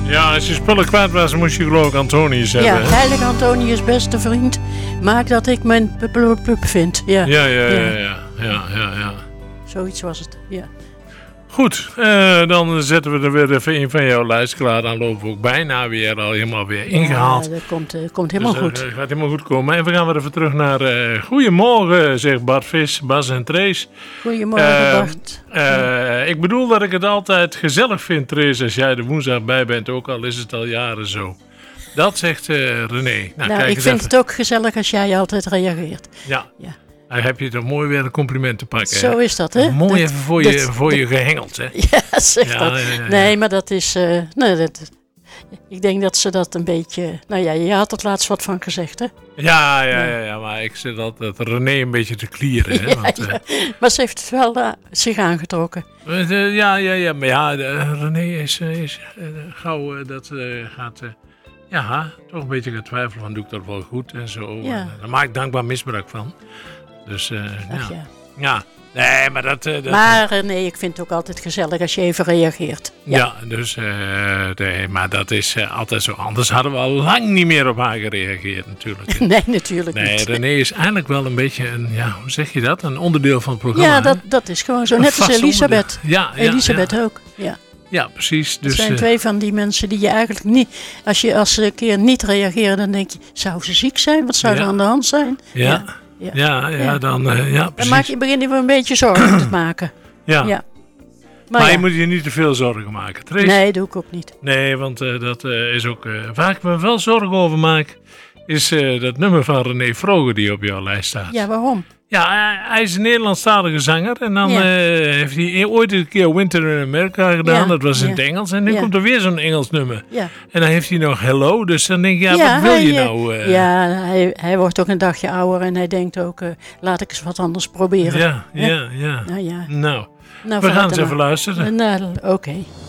Ja, als je spullen kwijt was, moest je geloof ik Antonius hebben. Ja, heilige Antonius, beste vriend. Maak dat ik mijn pup vind. Ja. Ja. Zoiets was het, ja. Goed, dan zetten we er weer even een van jouw lijst klaar. Dan lopen we ook bijna weer al helemaal weer ingehaald. Ja, dat komt helemaal goed. Het gaat helemaal goed komen. En we gaan weer even terug naar Goedemorgen, zegt Bart Vis, Bas en Trace. Goedemorgen, Bart. Ik bedoel dat ik het altijd gezellig vind, Trace, als jij er woensdag bij bent, ook al is het al jaren zo. Dat zegt René. Nou, ik vind het ook gezellig als jij altijd reageert. Ja. Dan heb je toch mooi weer een compliment te pakken. Zo is dat, hè? Mooi even voor je gehengeld, hè? Ja, zeg dat. Ja. Nee, maar dat is... ik denk dat ze dat een beetje... Nou ja, je had er laatst wat van gezegd, hè? Ja, maar ik zit altijd René een beetje te klieren, hè? Maar ze heeft het wel zich aangetrokken. Maar René is gauw dat gaat... toch een beetje gaan twijfelen van doe ik dat wel goed en zo. Ja. Daar maak ik dankbaar misbruik van. Dus ja. Nee, maar dat... Maar nee, ik vind het ook altijd gezellig als je even reageert. Ja, dus maar dat is altijd zo. Anders hadden we al lang niet meer op haar gereageerd natuurlijk. Nee, natuurlijk niet. Nee, René is eigenlijk wel een beetje een, hoe zeg je dat? Een onderdeel van het programma. Ja, dat is gewoon zo. Net als Elisabeth. Ja, Elisabeth ook, ja. Ja, precies. Dus, het zijn twee van die mensen die je eigenlijk niet... Als ze een keer niet reageren, dan denk je... Zou ze ziek zijn? Wat zou er aan de hand zijn? Ja, dan precies. Dan begin je wel een beetje zorgen te maken. Ja. Maar je moet je niet te veel zorgen maken. Trace? Nee, doe ik ook niet. Nee, want dat is ook... waar ik me wel zorgen over maak... is dat nummer van René Vroger die op jouw lijst staat. Ja, waarom? Ja, hij is een Nederlandstalige zanger. En dan heeft hij ooit een keer Winter in America gedaan. Ja, dat was in het Engels. En nu komt er weer zo'n Engels nummer. Ja. En dan heeft hij nog Hello. Dus dan denk je, wat wil je nou? Ja, hij wordt ook een dagje ouder. En hij denkt ook, laat ik eens wat anders proberen. Ja. Nou, we gaan eens even luisteren. Oké.